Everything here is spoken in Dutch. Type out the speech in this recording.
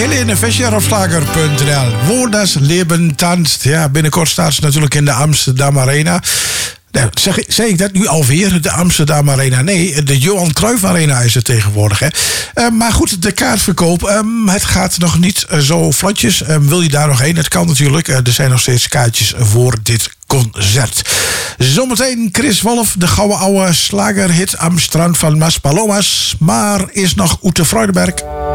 Helene Fischer op slager.nl. Wo das Leben tanzt. Ja, binnenkort staat ze natuurlijk in de Amsterdam Arena. Nou, zeg ik dat nu alweer? De Amsterdam Arena? Nee, de Johan Cruijff Arena is het tegenwoordig. Hè? Maar goed, de kaartverkoop. Het gaat nog niet zo vlotjes. Wil je daar nog heen? Het kan natuurlijk. Er zijn nog steeds kaartjes voor dit concert. Zometeen Chris Wolf, de gouden oude slagerhit am strand van Maspalomas. Maar is nog Ute Freudenberg.